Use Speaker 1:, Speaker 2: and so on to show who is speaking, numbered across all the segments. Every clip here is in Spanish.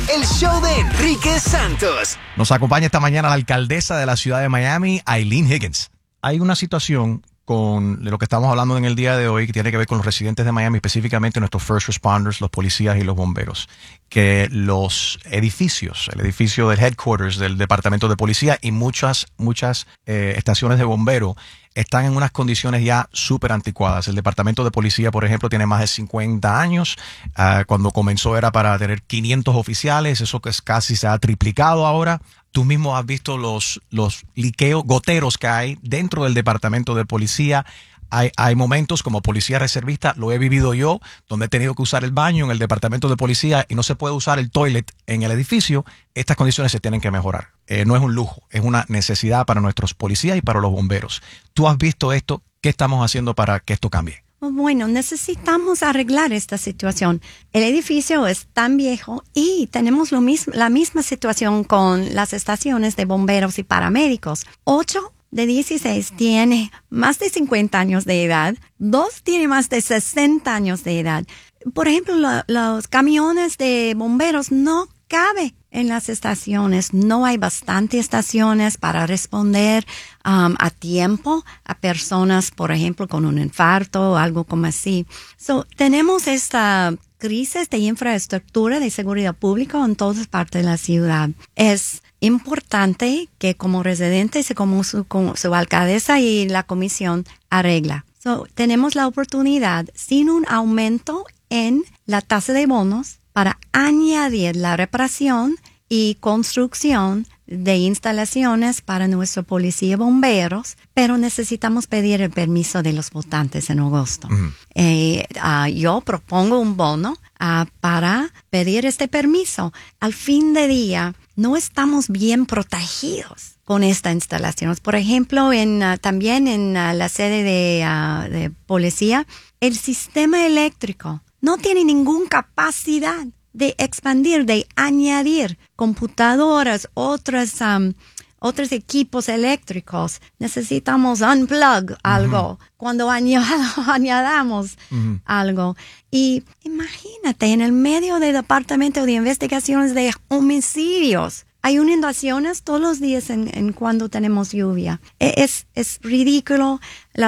Speaker 1: el show de Enrique Santos.
Speaker 2: Nos acompaña esta mañana la alcaldesa de la ciudad de Miami, Aileen Higgins. Hay una situación con lo que estamos hablando en el día de hoy que tiene que ver con los residentes de Miami, específicamente nuestros first responders, los policías y los bomberos, que los edificios, el edificio del headquarters del departamento de policía y muchas estaciones de bombero están en unas condiciones ya súper anticuadas. El departamento de policía, por ejemplo, tiene más de 50 años. Cuando comenzó era para tener 500 oficiales, eso que casi se ha triplicado ahora. Tú mismo has visto los liqueos, goteros que hay dentro del departamento de policía. Hay momentos como policía reservista, lo he vivido yo, donde he tenido que usar el baño en el departamento de policía y no se puede usar el toilet en el edificio. Estas condiciones se tienen que mejorar. No es un lujo, es una necesidad para nuestros policías y para los bomberos. ¿Tú has visto esto? ¿Qué estamos haciendo para que esto cambie?
Speaker 3: Bueno, necesitamos arreglar esta situación. El edificio es tan viejo y tenemos la misma situación con las estaciones de bomberos y paramédicos. 8 de 16 tiene más de 50 años de edad, 2 tiene más de 60 años de edad. Por ejemplo, los camiones de bomberos no caben en las estaciones. No hay bastantes estaciones para responder a tiempo a personas, por ejemplo, con un infarto o algo como así. Tenemos esta crisis de infraestructura de seguridad pública en todas partes de la ciudad. Es importante que como residentes y como su alcaldesa y la comisión arregla. Tenemos la oportunidad, sin un aumento en la tasa de bonos, para añadir la reparación y construcción de instalaciones para nuestro policía y bomberos, pero necesitamos pedir el permiso de los votantes en agosto. Yo propongo un bono para pedir este permiso. Al fin de día, no estamos bien protegidos con estas instalaciones. Por ejemplo, también en la sede de policía, el sistema eléctrico no tiene ninguna capacidad de expandir, de añadir computadoras, otros equipos eléctricos. Necesitamos unplug algo cuando añadamos algo. Y imagínate, en el medio del Departamento de Investigaciones de Homicidios, hay inundaciones todos los días en cuando tenemos lluvia. Es ridículo.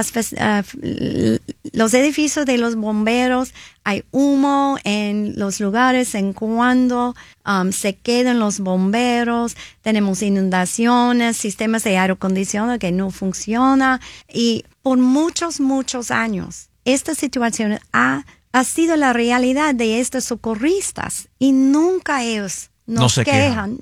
Speaker 3: Los edificios de los bomberos, hay humo en los lugares en cuando se quedan los bomberos. Tenemos inundaciones, sistemas de aire acondicionado que no funcionan. Y por muchos años, esta situación ha sido la realidad de estos socorristas y nunca ellos no se quejan.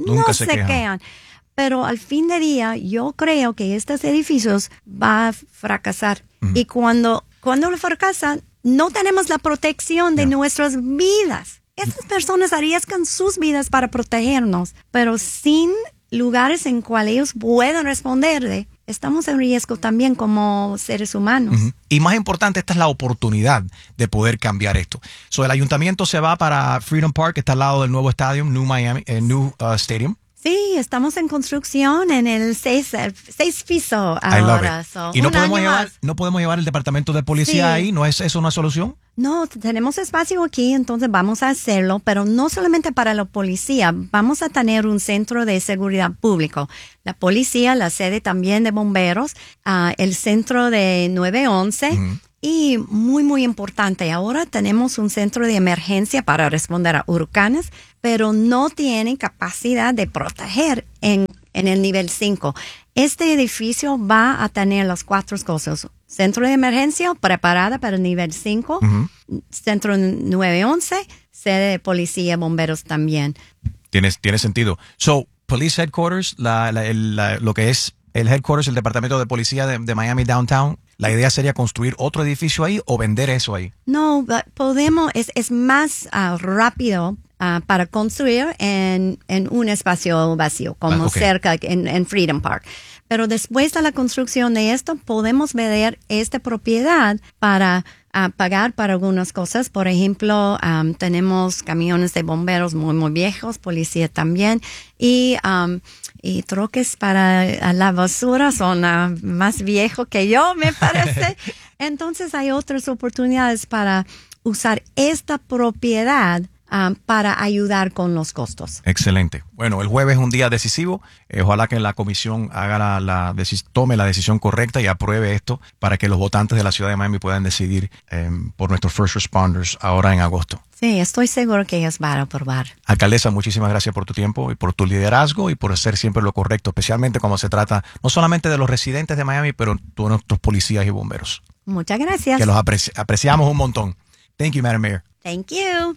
Speaker 3: Pero al fin de día, yo creo que estos edificios van a fracasar. Y cuando lo fracasan, no tenemos la protección de nuestras vidas. Estas personas arriesgan sus vidas para protegernos, pero sin lugares en cuales ellos puedan responderle, estamos en riesgo también como seres humanos.
Speaker 2: Y más importante, esta es la oportunidad de poder cambiar esto. El ayuntamiento se va para Freedom Park, que está al lado del nuevo estadio, New Stadium.
Speaker 3: Sí, estamos en construcción en el 6 piso ahora.
Speaker 2: ¿Y no podemos llevar el departamento de policía ahí? ¿No es eso una solución?
Speaker 3: No, tenemos espacio aquí, entonces vamos a hacerlo, pero no solamente para la policía. Vamos a tener un centro de seguridad público. La policía, la sede también de bomberos, el centro de 911. Y muy importante, ahora tenemos un centro de emergencia para responder a huracanes, pero no tienen capacidad de proteger en el nivel 5. Este edificio va a tener las 4 cosas. Centro de emergencia preparada para el nivel 5, centro 911, sede de policía, bomberos también.
Speaker 2: Tiene sentido. Police Headquarters, lo que es el headquarters, el departamento de policía de Miami Downtown, ¿la idea sería construir otro edificio ahí o vender eso ahí?
Speaker 3: No, podemos, es más rápido para construir en un espacio vacío, como cerca en Freedom Park. Pero después de la construcción de esto, podemos vender esta propiedad para pagar para algunas cosas. Por ejemplo, tenemos camiones de bomberos muy viejos, policía también, y troques para la basura son más viejos que yo, me parece. Entonces hay otras oportunidades para usar esta propiedad para ayudar con los costos.
Speaker 2: Excelente. Bueno, el jueves es un día decisivo. Ojalá que la comisión haga tome la decisión correcta y apruebe esto para que los votantes de la ciudad de Miami puedan decidir por nuestros first responders ahora en agosto.
Speaker 3: Sí, estoy seguro que ellos van a aprobar.
Speaker 2: Alcaldesa, muchísimas gracias por tu tiempo y por tu liderazgo y por hacer siempre lo correcto, especialmente cuando se trata no solamente de los residentes de Miami, pero de nuestros policías y bomberos.
Speaker 3: Muchas gracias.
Speaker 2: Que los apreciamos un montón. Thank you, Madam Mayor.
Speaker 3: Thank you.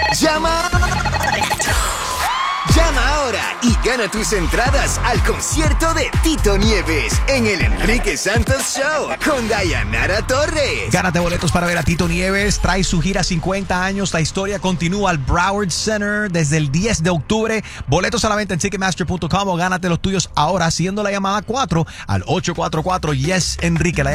Speaker 1: Llama ahora y gana tus entradas al concierto de Tito Nieves en el Enrique Santos Show con Dayanara Torres.
Speaker 2: Gánate boletos para ver a Tito Nieves. Trae su gira 50 años. La historia continúa al Broward Center desde el 10 de octubre. Boletos a la venta en Ticketmaster.com o gánate los tuyos ahora haciendo la llamada 4 al 844 YES Enrique.